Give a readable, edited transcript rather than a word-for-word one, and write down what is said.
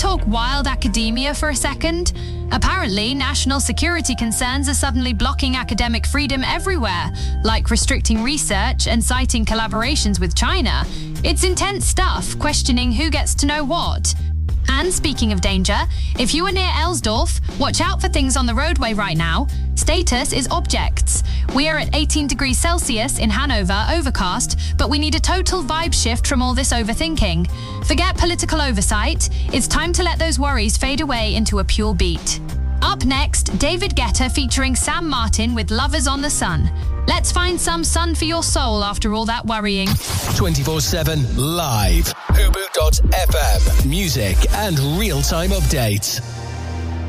talk wild academia for a second? Apparently, national security concerns are suddenly blocking academic freedom everywhere, like restricting research and citing collaborations with China. It's intense stuff, questioning who gets to know what. And speaking of danger, if you are near Elsdorf, watch out for things on the roadway right now. Status is objects. We are at 18 degrees Celsius in Hanover, overcast, but we need a total vibe shift from all this overthinking. Forget political oversight. It's time to let those worries fade away into a pure beat. Up next, David Guetta featuring Sam Martin with Lovers on the Sun. Let's find some sun for your soul after all that worrying. 24/7 live. Hubu.fm. Music and real-time updates.